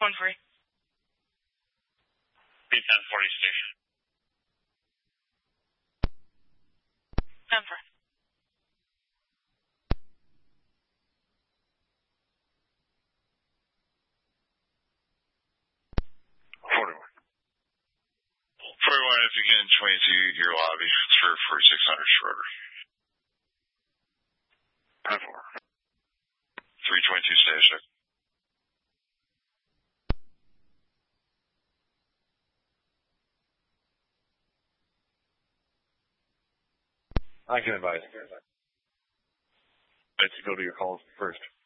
One free. B1040 station. 10 free. As you get in 22, your lobby for 4600 shorter. 10-4. 322 station. I can advise. Let's go to your calls first.